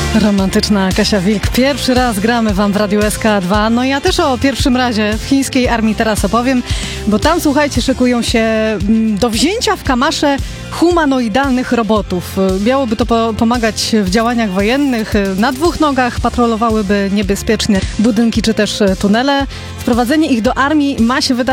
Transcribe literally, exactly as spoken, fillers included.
Romantyczna Kasia Wilk. Pierwszy raz gramy wam w Radiu S K dwa. No ja też o pierwszym razie w chińskiej armii teraz opowiem, bo tam, słuchajcie, szykują się do wzięcia w kamasze humanoidalnych robotów. Miałoby to po- pomagać w działaniach wojennych. Na dwóch nogach patrolowałyby niebezpieczne budynki czy też tunele. Wprowadzenie ich do armii ma się wydarzyć